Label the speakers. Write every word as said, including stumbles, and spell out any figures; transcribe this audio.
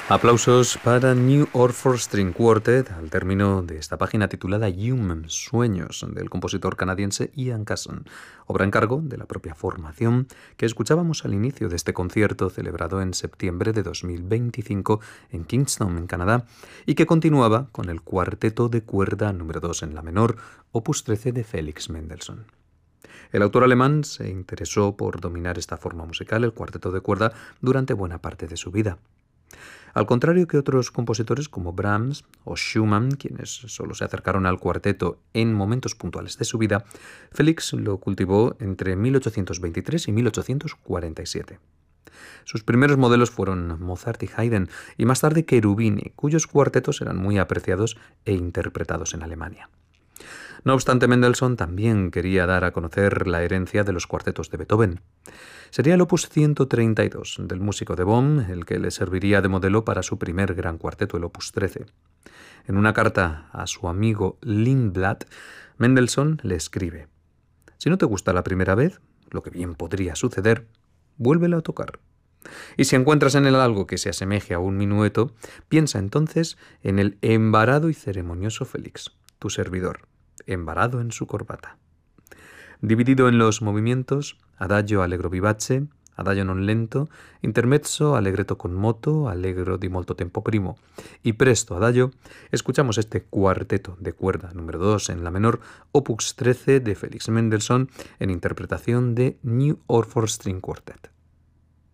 Speaker 1: Aplausos para New Orford String Quartet al término de esta página titulada Human Sueños del compositor canadiense Ian Casson, obra a encargo de la propia formación que escuchábamos al inicio de este concierto celebrado en septiembre de dos mil veinticinco en Kingston, en Canadá, y que continuaba con el cuarteto de cuerda número dos en la menor, opus trece de Felix Mendelssohn. El autor alemán se interesó por dominar esta forma musical, el cuarteto de cuerda, durante buena parte de su vida. Al contrario que otros compositores como Brahms o Schumann, quienes solo se acercaron al cuarteto en momentos puntuales de su vida, Felix lo cultivó entre mil ochocientos veintitrés y mil ochocientos cuarenta y siete. Sus primeros modelos fueron Mozart y Haydn, y más tarde Cherubini, cuyos cuartetos eran muy apreciados e interpretados en Alemania. No obstante, Mendelssohn también quería dar a conocer la herencia de los cuartetos de Beethoven. Sería el opus ciento treinta y dos del músico de Bonn el que le serviría de modelo para su primer gran cuarteto, el opus trece. En una carta a su amigo Lindblad, Mendelssohn le escribe: «Si no te gusta la primera vez, lo que bien podría suceder, vuélvela a tocar. Y si encuentras en él algo que se asemeje a un minueto, piensa entonces en el embarado y ceremonioso Félix, tu servidor, embarado en su corbata». Dividido en los movimientos adagio allegro vivace, adagio non lento, intermezzo allegretto con moto, allegro di molto tempo primo y presto adagio, escuchamos este cuarteto de cuerda número dos en la menor, opus trece de Felix Mendelssohn, en interpretación de New Orford String Quartet.